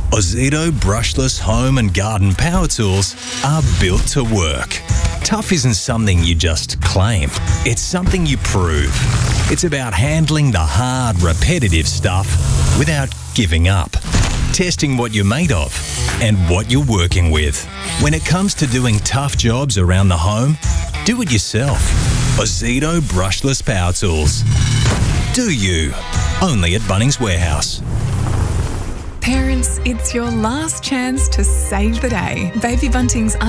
Ozito brushless home and garden power tools are built to work. Tough isn't something you just claim. It's something you prove. It's about handling the hard, repetitive stuff without giving up. Testing what you're made of and what you're working with. When it comes to doing tough jobs around the home, do it yourself. Ozito brushless power tools. Do you? Only at Bunnings Warehouse. Parents, it's your last chance to save the day. Baby Buntings